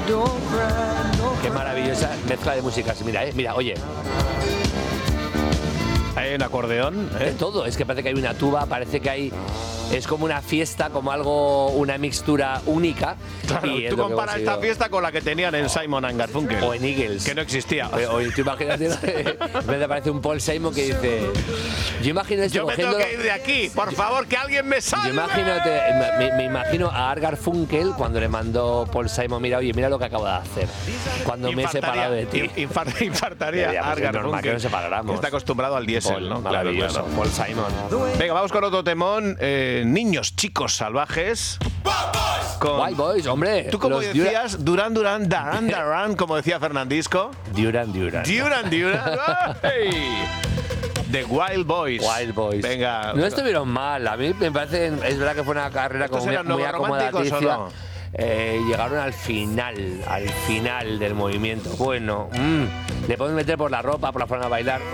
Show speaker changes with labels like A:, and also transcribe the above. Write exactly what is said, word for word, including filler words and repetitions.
A: Qué maravillosa mezcla de músicas. Mira, eh, mira, oye.
B: Hay un acordeón, ¿eh?
A: De todo, es que parece que hay una tuba, parece que hay... Es como una fiesta, como algo, una mixtura única.
B: Claro,
A: y
B: tú comparas esta fiesta con la que tenían en Simon and Garfunkel.
A: O en Eagles.
B: Que no existía.
A: O, o tú imagínate, en vez de aparece un Paul Simon que dice... Yo imagino esto
B: Yo me tengo
A: cogiéndolo-
B: que ir de aquí, por favor, que alguien me salve.
A: Yo imagínate, me, me imagino a Art Garfunkel cuando le mandó Paul Simon, mira, oye, mira lo que acabo de hacer. Cuando me he separado de ti.
B: Infar- infartaría
A: Deberíamos,
B: a Art
A: es normal
B: Garfunkel.
A: que nos separáramos.
B: Está acostumbrado al diésel,
A: Paul,
B: ¿no?
A: maravilloso,
B: Claro,
A: Paul Simon.
B: Venga, vamos con otro temón. Eh, niños, chicos salvajes. Con...
A: Wild Boys, hombre.
B: ¿Tú como
A: los
B: decías? Duran, Duran, Duran, Duran, como decía Fernandisco.
A: Duran, Duran.
B: Duran, Duran. ¡Ay! The Wild Boys.
A: Wild Boys.
B: Venga.
A: No estuvieron mal. A mí me parece, es verdad que fue una carrera como
B: ¿Estos
A: muy,
B: eran
A: muy
B: nuevos románticos o
A: acomodaticia.
B: no?
A: Eh, llegaron al final, al final del movimiento. Bueno, mm, le podemos meter por la ropa, por la forma de bailar.